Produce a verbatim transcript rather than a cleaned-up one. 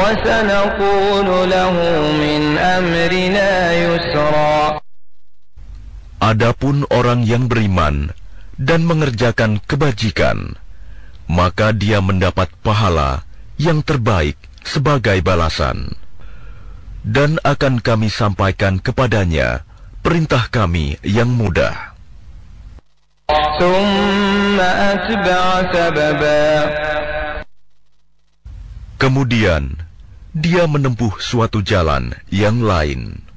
وسنقول له من أمرنا يسرا. Adapun orang yang beriman dan mengerjakan kebajikan, maka dia mendapat pahala yang terbaik sebagai balasan. Dan akan kami sampaikan kepadanya perintah kami yang mudah. Kemudian dia menempuh suatu jalan yang lain.